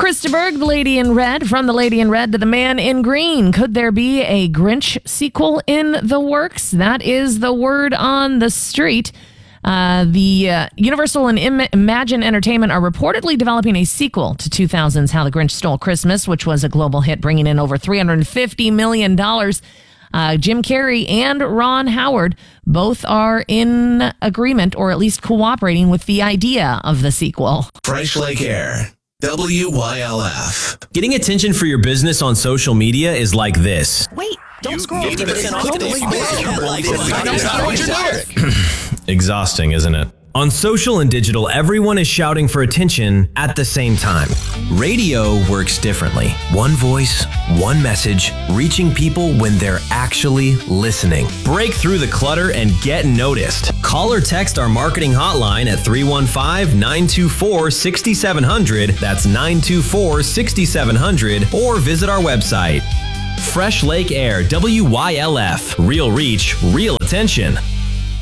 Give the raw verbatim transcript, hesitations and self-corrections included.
Krista Berg, The Lady in Red. From The Lady in Red to The Man in Green. Could there be a Grinch sequel in the works? That is the word on the street. Uh, the uh, Universal and Im- Imagine Entertainment are reportedly developing a sequel to two thousand's How the Grinch Stole Christmas, which was a global hit, bringing in over three hundred fifty million dollars. Uh, Jim Carrey and Ron Howard both are in agreement, or at least cooperating with the idea of the sequel. Fresh Lake Air, W Y L F. Getting attention for your business on social media is like this. Wait, don't You scroll. need to listen off this. Exhausting, isn't it? On social and digital, everyone is shouting for attention at the same time. Radio works differently. One voice, one message, reaching people when they're actually listening. Break through the clutter and get noticed. Call or text our marketing hotline at three one five, nine two four, six seven zero zero. That's nine two four, six seven zero zero. Or visit our website. Fresh Lake Air, W Y L F. Real reach, real attention.